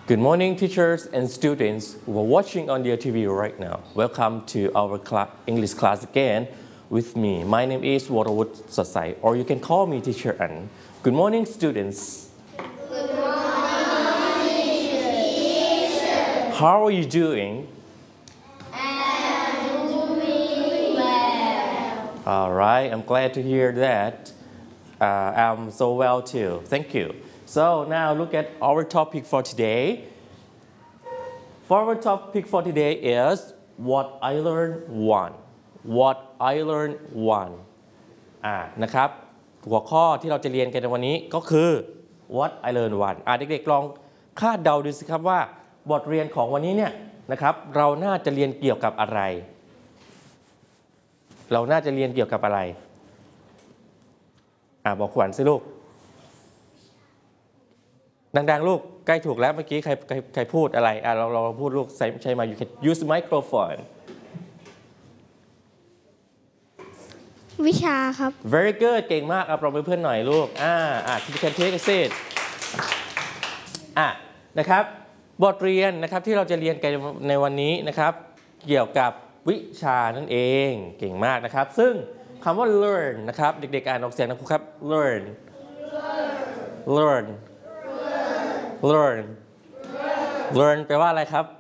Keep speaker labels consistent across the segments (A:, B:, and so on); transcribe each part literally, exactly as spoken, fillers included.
A: Good morning, teachers and students who are watching on their T V right now. Welcome to our cla English class again with me. My name is Warawut Sasai, or you can call me Teacher An. Good morning, students.
B: Good morning, teacher.
A: How are you doing?
B: I'm doing well.
A: All right, I'm glad to hear that. Uh, I'm so well too. Thank you. So now look at our topic for today. For our topic for today is what I learned one. What I learned one อ่านะครับหัวข้อที่เราจะเรียนกันในวันนี้ก็คือ what I learned one อ่าเด็กๆลองคาดเดาดูสิครับว่าบทเรียนของวันนี้เนี่ยนะครับเราน่าจะเรียนเกี่ยวกับอะไร เราน่าจะเรียนเกี่ยวกับอะไรอ่าบอกขวัญสิลูกดังๆลูกใกล้ถูกแล้วเมื่อกี้ใครใครใครพูดอะไรอ่ะเราเราพูดลูกใช้ใช้มา you can use microphone
B: วิชาครับ
A: very good เก่งมากเอาปรบมือเพื่อนหน่อยลูกอ่าอ่า you can take a seat อ่ะนะครับบทเรียนนะครับที่เราจะเรียนกันในวันนี้นะครับเกี่ยวกับวิชานั่นเองเก่งมากนะครับซึ่งคำว่า learn นะครับเด็กๆอ่านออกเสียงนะครูครับ learn learn learn learn แปลว่าอะไรครับ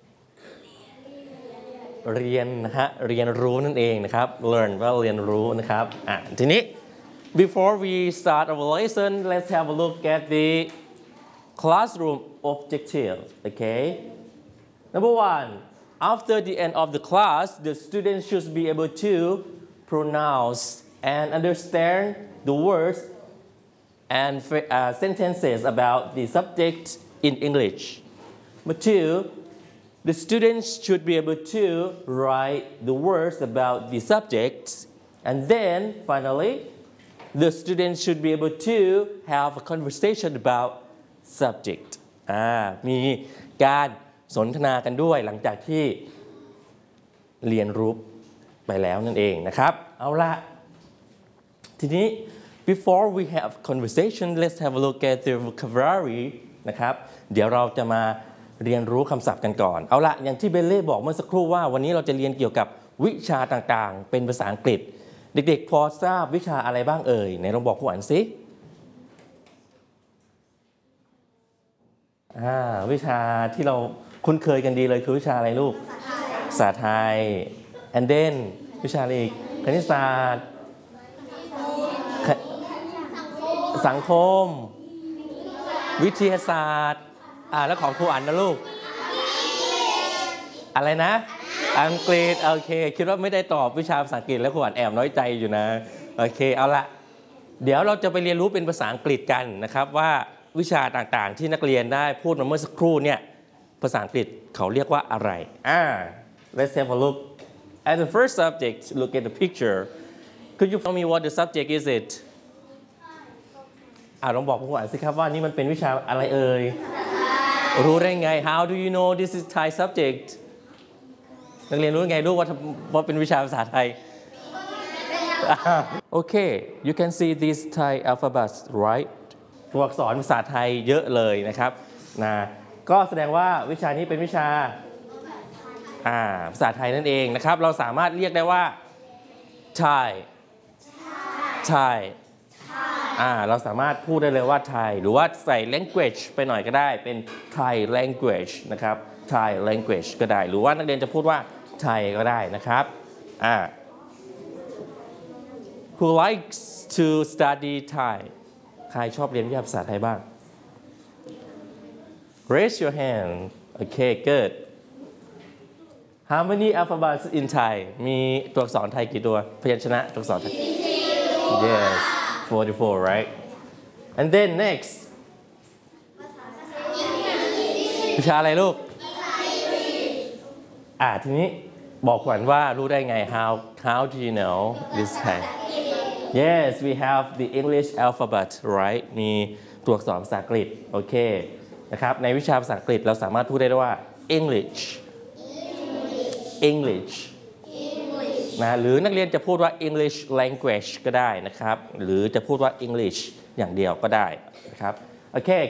A: เรียนนะฮะเรียนรู้นั่นเองนะครับ learn ว่าเรียนรู้นะครับอ่ะทีนี้ before we start our lesson let's have a look at the classroom objectives okay number one after the end of the class the students should be able to pronounce and understand the words and uh, sentences about the subject in English. Number two, the students should be able to write the words about the subject. And then, finally, the students should be able to have a conversation about subject. อ่ามีการสนทนากันด้วยหลังจากที่เรียนรู้ไปแล้วนั่นเองนะครับเอาละทีนี้Before we have conversation, let's have a look at the vocabulary นะครับเดี๋ยวเราจะมาเรียนรู้คำศัพท์กันก่อนเอาละอย่างที่เบลเล่บอกเมื่อสักครู่ว่าวันนี้เราจะเรียนเกี่ยวกับวิชาต่างๆเป็นภาษาอังกฤษเด็กๆพอทราบวิชาอะไรบ้างเอ่ยไหนลองบอกผู้อ่านสิอ่าวิชาที่เราคุ้นเคยกันดีเลยคือวิชาอะไรลูกภาษาไทย and then วิชาอะไรอีกคณิตศาสตร์สังคมวิทยาศาสตร์อ่าแล้วของครูอั๋นนะลูกอะไรนะอังกฤษโอเคคิดว่าไม่ได้ตอบวิชาภาษาอังกฤษแล้วครูอั๋นแอบน้อยใจอยู่นะโอเคเอาละเดี๋ยวเราจะไปเรียนรู้เป็นภาษาอังกฤษกันนะครับว่าวิชาต่างๆที่นักเรียนได้พูดมาเมื่อสักครู่เนี่ยภาษาอังกฤษเขาเรียกว่าอะไรอ่า let's have a look at the first subject look at the picture could you tell me what the subject is itอ่าลองบอกผู้อ่านสิครับว่านี่มันเป็นวิชาอะไรเอ่ยรู้ได้ไง How do you know this is Thai subject นักเรียนรู้ไงรู้ว่าว่าเป็นวิชาภาษาไทย Okay you can see these Thai alphabets right ตัวอักษรภาษาไทยเยอะเลยนะครับนะก็แสดงว่าวิชานี้เป็นวิชาอ่าภาษาไทยนั่นเองนะครับเราสามารถเรียกได้ว่า Thai Thaiอ่าเราสามารถพูดได้เลยว่าไทยหรือว่าใส่ language ไปหน่อยก็ได้เป็น Thai language นะครับ Thai language ก็ได้หรือว่านักเรียนจะพูดว่าไทยก็ได้นะครับอ่า Who likes to study Thai ใครชอบเรียนวิชาภาษาไทยบ้าง Raise your hand okay good How many alphabets in Thai มีตัวอักษรไทยกี่ตัวพยัญชนะตัวอักษรไทย Yes forty-four right and then next วิชาอะไรลูกอ่าทีนี้บอกขวัญว่ารู้ได้ไง how how do you know this Thai yes we have the English alphabet right มีตัวอักษรภาษาอังกฤษโอเคนะครับในวิชาภาษาอังกฤษเราสามารถพูดได้ว่า English Englishนะหรือนักเรียนจะพูดว่า English language ก็ได้นะครับหรือจะพูดว่า English อย่างเดียวก็ได้นะครับโอเค